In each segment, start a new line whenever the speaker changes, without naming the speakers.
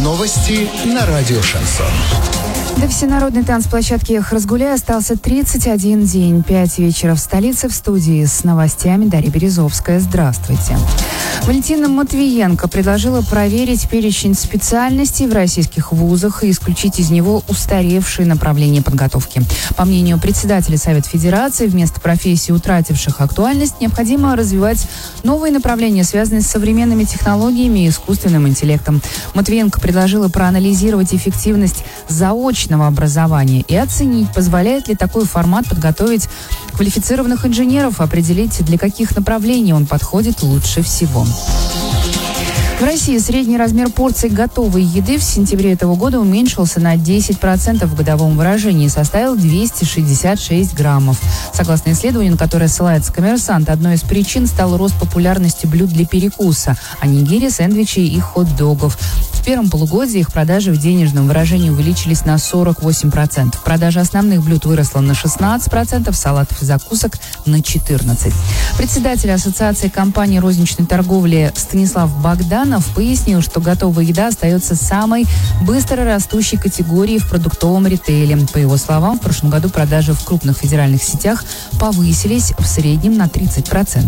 Новости на радио «Шансон».
До всенародной танцплощадки «Разгуляй» остался 31 день. 5 вечера в столице. В студии с новостями Дарья Березовская. Здравствуйте. Валентина Матвиенко предложила проверить перечень специальностей в российских вузах и исключить из него устаревшие направления подготовки. По мнению председателя Совета Федерации, вместо профессий, утративших актуальность, необходимо развивать новые направления, связанные с современными технологиями и искусственным интеллектом. Матвиенко предложила проанализировать эффективность заочного образования и оценить, позволяет ли такой формат подготовить квалифицированных инженеров, определить, для каких направлений он подходит лучше всего. В России средний размер порций готовой еды в сентябре этого года уменьшился на 10% в годовом выражении и составил 266 граммов. Согласно исследованию, на которое ссылается «Коммерсант», одной из причин стал рост популярности блюд для перекуса – онигири, сэндвичей и хот-догов. В первом полугодии их продажи в денежном выражении увеличились на 48%. Продажа основных блюд выросла на 16%, салатов и закусок на 14%. Председатель Ассоциации компаний розничной торговли Станислав Богданов пояснил, что готовая еда остается самой быстро растущей категорией в продуктовом ритейле. По его словам, в прошлом году продажи в крупных федеральных сетях повысились в среднем на 30%.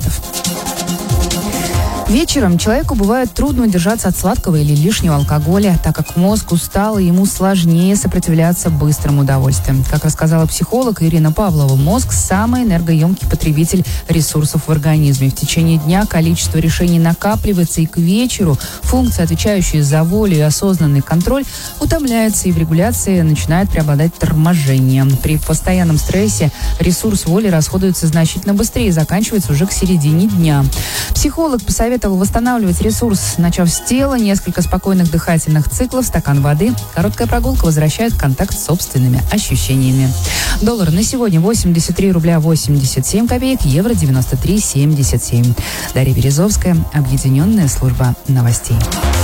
Вечером человеку бывает трудно удержаться от сладкого или лишнего алкоголя, так как мозг устал и ему сложнее сопротивляться быстрым удовольствиям. Как рассказала психолог Ирина Павлова, мозг – самый энергоемкий потребитель ресурсов в организме. В течение дня количество решений накапливается, и к вечеру функции, отвечающие за волю и осознанный контроль, утомляются, и в регуляции начинает преобладать торможение. При постоянном стрессе ресурс воли расходуется значительно быстрее и заканчивается уже к середине дня. Психолог посоветовал восстанавливать ресурс, начав с тела, несколько спокойных дыхательных циклов, стакан воды. Короткая прогулка возвращает контакт с собственными ощущениями. Доллар на сегодня 83 рубля 87 копеек, евро 93,77. Дарья Березовская, Объединенная служба новостей.